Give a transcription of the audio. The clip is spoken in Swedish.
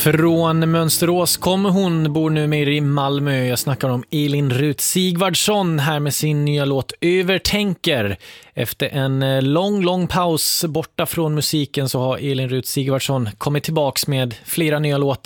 Från Mönsterås kommer hon, bor nu mer i Malmö. Jag snackar om Elin Rut Sigvardsson här med sin nya låt Övertänker. Efter en lång paus borta från musiken så har Elin Rut Sigvardsson kommit tillbaks med flera nya låtar.